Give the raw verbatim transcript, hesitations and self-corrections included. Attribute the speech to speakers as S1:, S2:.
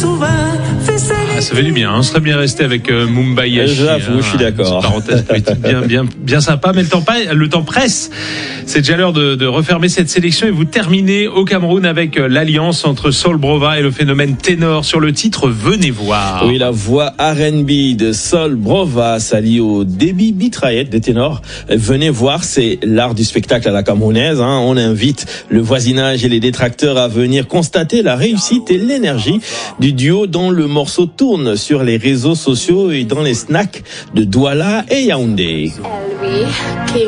S1: Ah, ça fait du bien, on serait bien resté avec euh, Mumbai Yashi.
S2: J'avoue, hein, je suis d'accord.
S1: Parenthèse politique bien, bien, bien sympa, mais le temps, pas, le temps presse. C'est déjà l'heure de, de refermer cette sélection et vous terminez au Cameroun avec l'alliance entre Sol Brova et le phénomène ténor sur le titre Venez voir.
S2: Oui, la voix R and B de Sol Brova s'allie au débit mitraillette des ténors. Venez voir, c'est l'art du spectacle à la camerounaise. Hein. On invite le voisinage et les détracteurs à venir constater la réussite et l'énergie du duo dont le morceau tourne sur les réseaux sociaux et dans les snacks de Douala et Yaoundé.